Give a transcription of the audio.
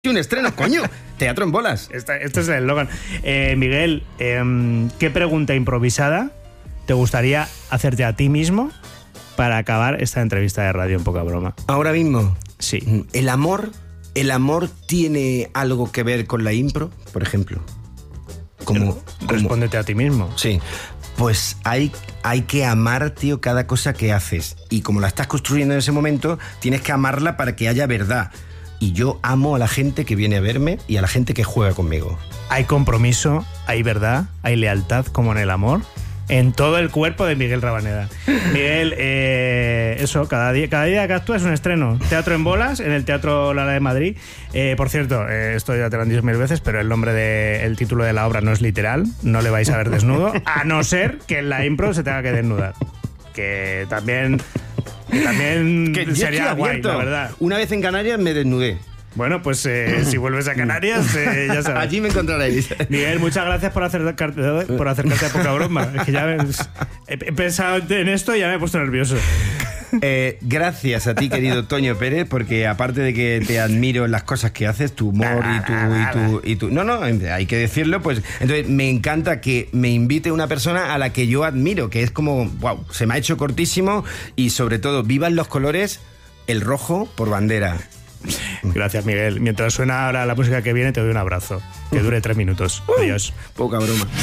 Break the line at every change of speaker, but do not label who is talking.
un estreno, coño. Teatro en bolas.
Este es el eslogan. Miguel, ¿qué pregunta improvisada te gustaría hacerte a ti mismo para acabar esta entrevista de radio en Poca Broma?
Ahora mismo.
Sí.
¿El amor tiene algo que ver con la impro, por ejemplo?
Respóndete a ti mismo.
Sí. Pues hay que amar, tío, cada cosa que haces. Y como la estás construyendo en ese momento, tienes que amarla para que haya verdad. Y yo amo a la gente que viene a verme y a la gente que juega conmigo.
Hay compromiso, hay verdad, hay lealtad, como en el amor, en todo el cuerpo de Miguel Rabaneda. Miguel, eso, cada día que actúas es un estreno. Teatro en bolas, en el Teatro Lara de Madrid. Por cierto, esto ya te lo han dicho 1000 veces, pero el título de la obra no es literal, no le vais a ver desnudo, a no ser que en la impro se tenga que desnudar. Que también sería guay, la verdad.
Una vez en Canarias me desnudé.
Bueno, pues si vuelves a Canarias, ya sabes.
Allí me encontraréis.
Miguel, muchas gracias por acercarte a Poca Broma. Es que ya he pensado en esto y ya me he puesto nervioso.
Gracias a ti, querido Toño Pérez, porque aparte de que te admiro en las cosas que haces, tu humor y tu... No, hay que decirlo, pues... Entonces, me encanta que me invite una persona a la que yo admiro, que es como, wow, se me ha hecho cortísimo y sobre todo, vivan los colores, el rojo por bandera.
Gracias, Miguel. Mientras suena ahora la música que viene, te doy un abrazo. Que dure 3 minutos. Adiós.
Poca broma.